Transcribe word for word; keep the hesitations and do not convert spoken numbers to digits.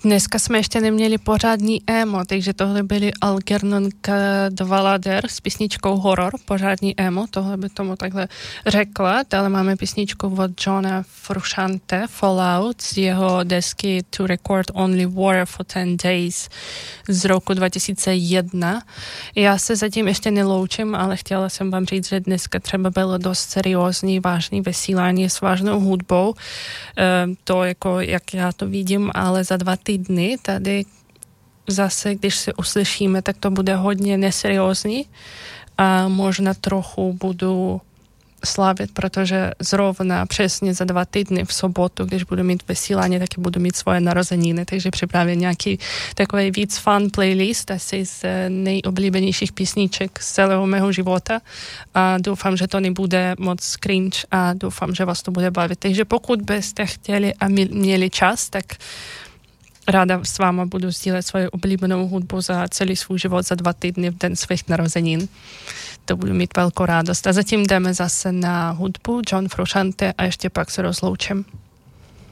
Dneska jsme ještě neměli pořádný emo, takže tohle byly Algernon Cadwallader s písničkou Horror, pořádný emo, tohle by tomu takhle řekla. Dále máme písničku od Johna Frusciante, Fallout, z jeho desky To Record Only War for ten days z roku dva tisíce jedna. Já se zatím ještě neloučím, ale chtěla jsem vám říct, že dneska třeba bylo dost seriózní, vážný vysílání s vážnou hudbou. E, to jako, jak já to vidím, ale za dva týdny tady zase, když se uslyšíme, tak to bude hodně neseriózní a možná trochu budu slavit, protože zrovna přesně za dva týdny v sobotu, když budu mít vysílání, taky budu mít svoje narozeniny, takže připravím nějaký takový víc fun playlist asi z nejoblíbenějších písniček z celého mého života a doufám, že to nebude moc cringe a doufám, že vás to bude bavit. Takže pokud byste chtěli a měli čas, tak ráda s váma budu sdílet svoji oblíbenou hudbu za celý svůj život za dva týdny v den svých narozenin. To budu mít velkou radost. A zatím jdeme zase na hudbu John Frusciante a ještě pak se rozloučím.